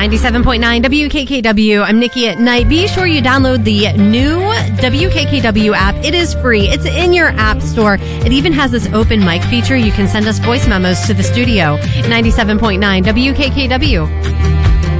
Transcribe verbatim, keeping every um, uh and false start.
ninety-seven point nine W K K W. I'm Nikki at Night. Be sure you download the new W K K W app. It is free. It's in your app store. It even has this open mic feature. You can send us voice memos to the studio. ninety-seven point nine W K K W.